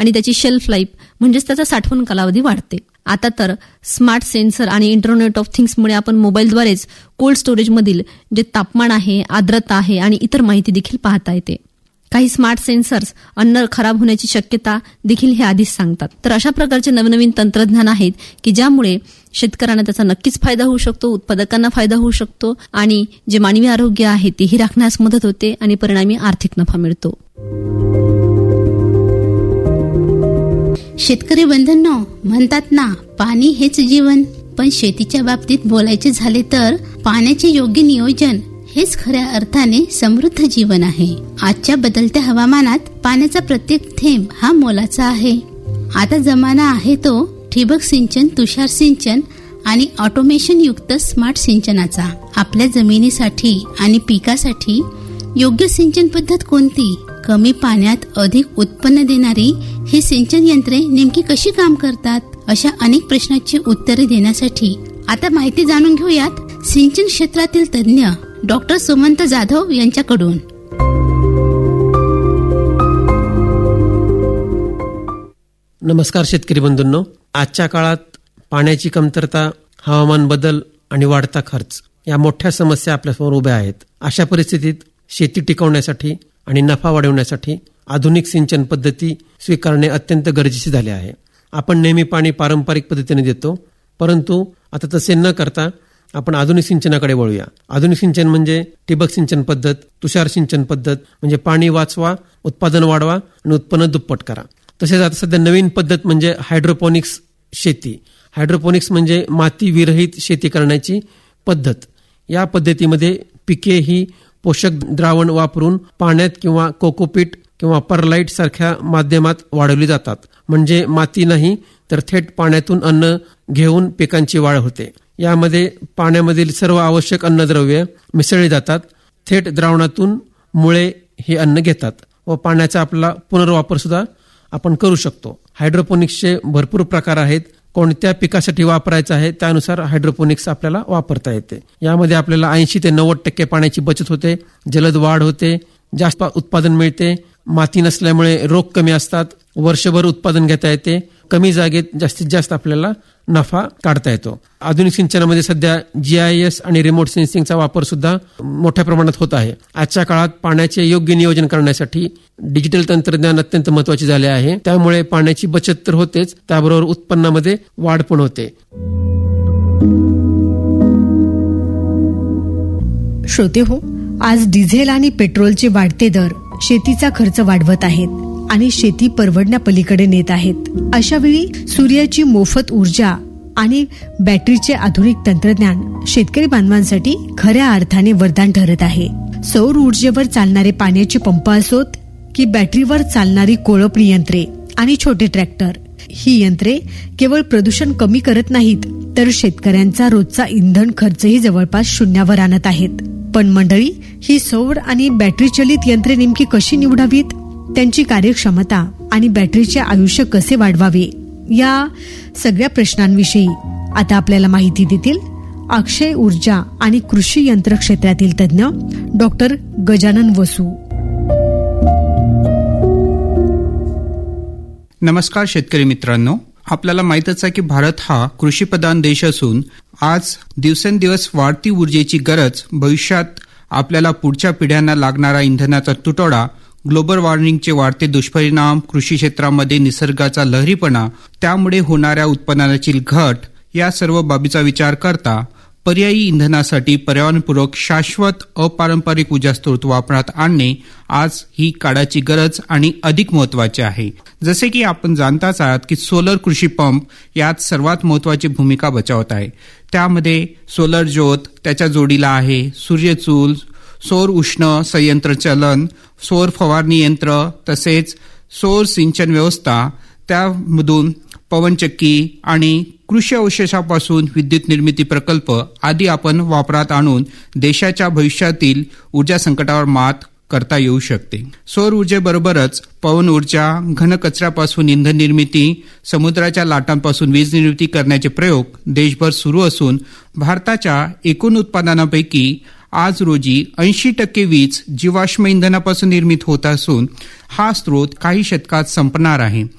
आणि त्याची shelf life म्हणजेच त्याचा साठवण कालावधी वाढते. आता तर स्मार्ट सेन्सर आणि इंटरनेट ऑफ थिंग्समुळे आपण मोबाईलद्वारेच कोल्ड स्टोरेजमधील जे तापमान आहे, आर्द्रता आहे आणि इतर माहिती देखील पाहता येते. काही स्मार्ट सेन्सर्स अन्न खराब होण्याची शक्यता देखील हे आधीच सांगतात. तर अशा प्रकारचे नवनवीन तंत्रज्ञान आहेत की ज्यामुळे शेतकऱ्यांना त्याचा नक्कीच फायदा होऊ शकतो, उत्पादकांना फायदा होऊ शकतो आणि जे मानवी आरोग्य आहे तेही राखण्यास मदत होते आणि परिणामी आर्थिक नफा मिळतो. शेतकरी बंधूंनो, म्हणतात ना, पाणी हेच जीवन. पण शेतीच्या बाबतीत बोलायचे झाले तर पाण्याचे योग्य नियोजन हेच खऱ्या अर्थाने समृद्ध जीवन आहे. आजच्या बदलत्या हवामानात पाण्याचा प्रत्येक थेंब हा मोलाचा आहे. आता जमाना आहे तो ठिबक सिंचन, तुषार सिंचन आणि ऑटोमेशन युक्त स्मार्ट सिंचनाचा. आपल्या जमिनीसाठी आणि पिकासाठी योग्य सिंचन पद्धत कोणती? कमी पाण्यात अधिक उत्पन्न देणारी ही सिंचन यंत्रे नेमकी कशी काम करतात? अशा अनेक प्रश्नांची उत्तरे देण्यासाठी आता माहिती जाणून घेऊयात सिंचन क्षेत्रातील तज्ञ डॉक्टर सुमंत जाधव यांच्याकडून. नमस्कार शेतकरी बंधूंनो. आजच्या काळात पाण्याची कमतरता, हवामान बदल आणि वाढता खर्च या मोठ्या समस्या आपल्यासमोर उभ्या आहेत. अशा परिस्थितीत शेती टिकवण्यासाठी आणि नफा वाढवण्यासाठी आधुनिक सिंचन पद्धती स्वीकारणे अत्यंत गरजेचे झाले आहे. आपण नेहमी पाणी पारंपरिक पद्धतीने देतो, परंतु आता तसे न करता आपण आधुनिक सिंचनाकडे वळूया. आधुनिक सिंचन म्हणजे ठिबक सिंचन पद्धत, तुषार सिंचन पद्धत म्हणजे पाणी वाचवा, उत्पादन वाढवा आणि उत्पन्न दुप्पट करा. तसेच आता सध्या नवीन पद्धत म्हणजे हायड्रोपोनिक्स शेती. हायड्रोपोनिक्स म्हणजे माती विरहित शेती करण्याची पद्धत. या पद्धतीमध्ये पिके ही पोषक द्रावण वापरून पाण्यात किंवा कोकोपीट किंवा परलाईट सारख्या माध्यमात वाढवली जातात. म्हणजे माती नाही तर थेट पाण्यातून अन्न घेऊन पिकांची वाढ होते. यामध्ये पाण्यामधील सर्व आवश्यक अन्नद्रव्ये मिसळली जातात. थेट द्रावणातून मुळे हे अन्न घेतात व पाण्याचा आपला पुनर्वापर सुद्धा आपण करू शकतो. हायड्रोपोनिक्सचे भरपूर प्रकार आहेत. कोणत्या पिकासाठी वापरायचं आहे त्यानुसार हायड्रोपोनिक्स आपल्याला वापरता येते. यामध्ये आपल्याला 80 ते 90% पाण्याची बचत होते, जलद वाढ होते, जास्त उत्पादन मिळते, माती नसल्यामुळे रोग कमी असतात, वर्षभर उत्पादन घेता येते, कमी जागेत जास्तीत जास्त आपल्याला नफा काढता येतो. आधुनिक सिंचनामध्ये सध्या GIS आणि रिमोट सेन्सिंगचा वापर सुद्धा मोठ्या प्रमाणात होत आहे. आजच्या काळात पाण्याचे योग्य नियोजन करण्यासाठी डिजिटल तंत्रज्ञान अत्यंत महत्त्वाचे झाले आहे. त्यामुळे पाण्याची बचत तर होतेच, त्याबरोबर उत्पन्नामध्ये वाढ पण होते. श्रोते हो, आज डिझेल आणि पेट्रोलचे वाढते दर शेतीचा खर्च वाढवत आहेत आणि शेती परवडण्यापलीकडे नेत आहेत. अशावेळी सूर्याची मोफत ऊर्जा आणि बॅटरीचे आधुनिक तंत्रज्ञान शेतकरी बांधवांसाठी खऱ्या अर्थाने वरदान ठरत आहे. सौर ऊर्जेवर चालणारे पाण्याचे पंप असोत की बॅटरीवर चालणारी कोळपणी यंत्रे आणि छोटे ट्रॅक्टर, ही यंत्रे केवळ प्रदूषण कमी करत नाहीत तर शेतकऱ्यांचा रोजचा इंधन खर्चही जवळपास शून्यावर आणत आहेत. पण मंडळी, ही सौर आणि बॅटरी चलित यंत्रे नेमकी कशी निवडावीत, त्यांची कार्यक्षमता आणि बॅटरीचे आयुष्य कसे वाढवावे, या सगळ्या प्रश्नांविषयी आता आपल्याला माहिती देतील अक्षय ऊर्जा आणि कृषी यंत्र क्षेत्रातील तज्ञ डॉक्टर गजानन वसू. नमस्कार शेतकरी मित्रांनो. आपल्याला माहितच आहे की भारत हा कृषीप्रधान देश असून आज दिवसेंदिवस वाढती ऊर्जेची गरज, भविष्यात आपल्याला पुढच्या पिढ्यांना लागणारा इंधनाचा तुटवडा, ग्लोबल वॉर्मिंगचे वाढते दुष्परिणाम, कृषी क्षेत्रामध्ये निसर्गाचा लहरीपणा, त्यामुळे होणाऱ्या उत्पन्नाची घट, या सर्व बाबीचा विचार करता पर्यायी इंधनासाठी पर्यावरणपूरक शाश्वत अपारंपरिक ऊर्जा स्रोत वापरात आणणे आज ही काळाची गरज आणि अधिक महत्वाचे आहे. जसे की आपण जाणताच आहात की सोलर कृषी पंप यात सर्वात महत्वाची भूमिका बजावत आहे. त्यामध्ये सोलर ज्योत, त्याच्या जोडीला आहे सूर्यचूल, सौर उष्ण संयंत्र चलन, सौर फवारणी यंत्र, तसेच सौर सिंचन व्यवस्था, त्यामधून पवनचक्की आणि कृषी अवशेषापासून विद्युत निर्मिती प्रकल्प आदी आपण वापरात आणून देशाच्या भविष्यातील ऊर्जा संकटावर मात करता येऊ शकते. सौर ऊर्जेबरोबरच पवन ऊर्जा, घनकचऱ्यापासून इंधन निर्मिती, समुद्राच्या लाटांपासून वीज निर्मिती करण्याचे प्रयोग देशभर सुरू असून भारताच्या एकूण उत्पादनापैकी आज रोजी 80% वीज जीवाश्म इंधनापासून निर्मित होत असून हा स्रोत काही शतकात संपणार आहे.